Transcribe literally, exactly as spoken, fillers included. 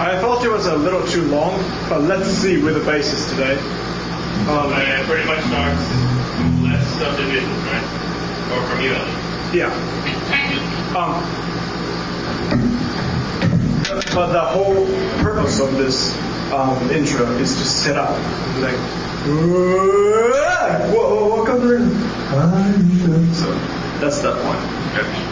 I thought it was a little too long, but let's see where the base is today. Um, uh, it pretty much starts less subdivisions, right? Or from you, at least. Yeah. Um, but the whole purpose of this um, intro is to set up, like, whoa, welcome to. So that's that point. Okay.